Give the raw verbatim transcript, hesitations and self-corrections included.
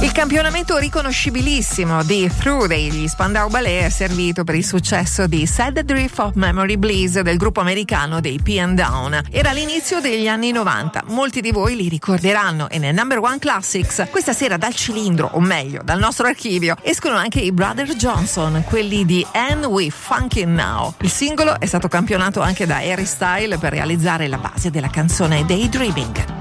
Il campionamento riconoscibilissimo di Through degli Spandau Ballet è servito per il successo di Sad Drift of Memory Bliss del gruppo americano dei P and Down. Era l'inizio degli anni novanta, molti di voi li ricorderanno e nel Number One Classics questa sera dal cilindro, o meglio dal nostro archivio, escono anche i Brother Johnson, quelli di And We Funkin' Now. Il singolo è stato campionato anche da Harry Styles per realizzare la base della canzone Daydreaming.